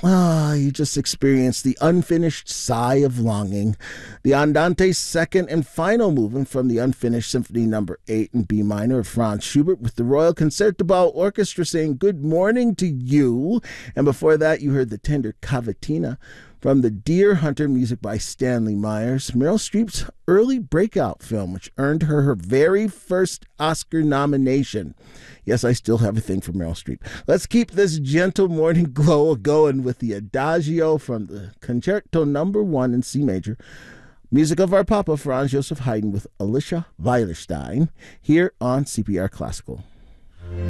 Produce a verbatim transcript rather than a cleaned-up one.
Ah, you just experienced the unfinished sigh of longing, the Andante's second and final movement from the unfinished Symphony Number Eight in B minor of Franz Schubert, with the Royal Concertgebouw Orchestra saying good morning to you. And before that, you heard the tender Cavatina from The Deer Hunter, music by Stanley Myers, Meryl Streep's early breakout film, which earned her her very first Oscar nomination. Yes, I still have a thing for Meryl Streep. Let's keep this gentle morning glow going with the Adagio from the Concerto Number One in C major, music of our Papa Franz Joseph Haydn with Alicia Weilerstein, here on C P R Classical.